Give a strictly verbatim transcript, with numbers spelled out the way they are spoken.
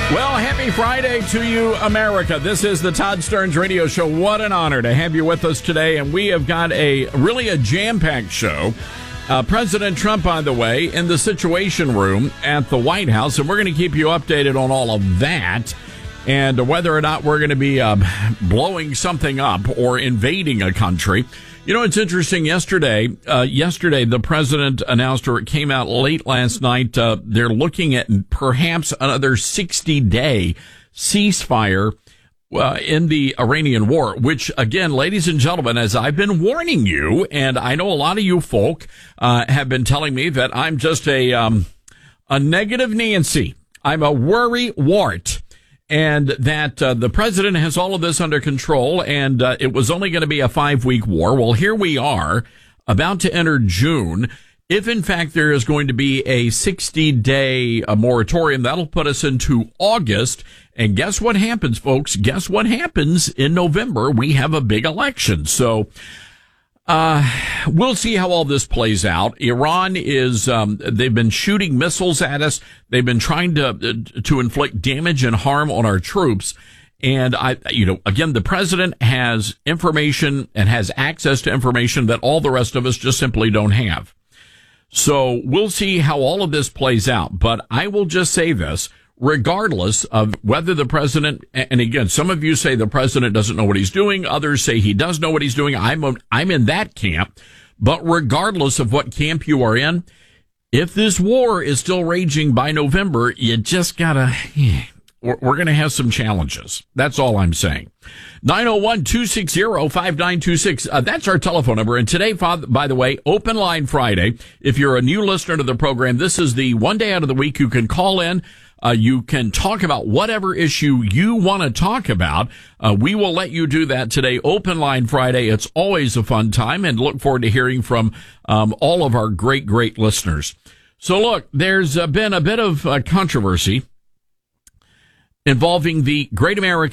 Well, happy Friday to you, America. This is the Todd Stearns Radio Show. What an honor to have you with us today. And we have got a really a jam-packed show. Uh, President Trump, by the way, in the Situation Room at the White House. And we're going to keep you updated on all of that and whether or not we're going to be uh, blowing something up or invading a country. You know, it's interesting. Yesterday, uh, yesterday, the president announced, or it came out late last night, uh, they're looking at perhaps another sixty-day ceasefire uh, in the Iranian war, which, again, ladies and gentlemen, as I've been warning you, and I know a lot of you folk uh, have been telling me that I'm just a, um, a negative Nancy. I'm a worry wart. And that uh, the president has all of this under control, and uh, it was only going to be a five-week war. Well, here we are, about to enter June. If, in fact, there is going to be a sixty-day uh, moratorium, that'll put us into August. And guess what happens, folks? Guess what happens in November? We have a big election. So uh we'll see how all this plays out. Iran is, um they've been shooting missiles at us. They've been trying to to inflict damage and harm on our troops. And I, you know, again, the president has information and has access to information that all the rest of us just simply don't have. So we'll see how all of this plays out. But I will just say this. Regardless of whether the president, and again, some of you say the president doesn't know what he's doing. Others say he does know what he's doing. I'm, I'm in that camp. But regardless of what camp you are in, if this war is still raging by November, you just gotta, we're, we're going to have some challenges. That's all I'm saying. nine oh one, two six zero, five nine two six. Uh, that's our telephone number. And today, by the way, Open Line Friday. If you're a new listener to the program, this is the one day out of the week you can call in. Uh, you can talk about whatever issue you want to talk about. Uh, we will let you do that today. Open Line Friday. It's always a fun time, and look forward to hearing from um, all of our great, great listeners. So look, there's uh, been a bit of uh, controversy involving the Great American